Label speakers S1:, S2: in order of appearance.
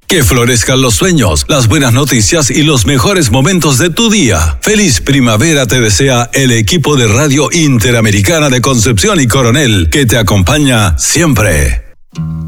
S1: Que florezcan los sueños, las buenas noticias y los mejores momentos de tu día. Feliz primavera te desea el equipo de Radio Interamericana de Concepción y Coronel, que te acompaña siempre.